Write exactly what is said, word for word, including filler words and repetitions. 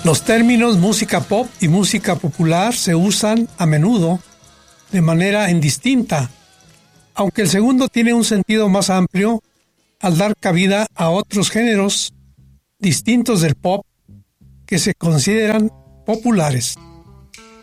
Los términos música pop y música popular se usan a menudo de manera indistinta, aunque el segundo tiene un sentido más amplio al dar cabida a otros géneros distintos del pop que se consideran populares.